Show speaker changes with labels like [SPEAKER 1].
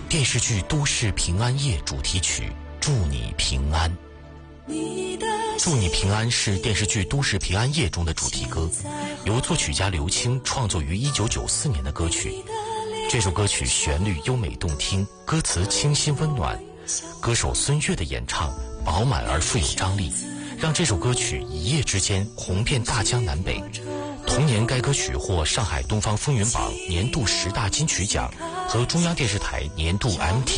[SPEAKER 1] 电视剧《都市平安夜》主题曲《祝你平安》。祝你平安是电视剧《都市平安夜》中的主题歌，由作曲家刘青创作于1994年的歌曲。这首歌曲旋律优美动听，歌词清新温暖，歌手孙悦的演唱饱满而富有张力，让这首歌曲一夜之间红遍大江南北。同年该歌曲获上海东方风云榜年度10大金曲奖和中央电视台年度MTV